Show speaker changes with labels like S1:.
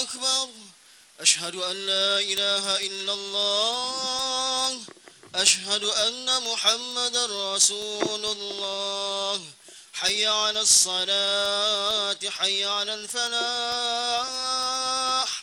S1: أكبر أشهد أن لا إله إلا الله أشهد أن محمد رسول الله حي على الصلاة حي على الفلاح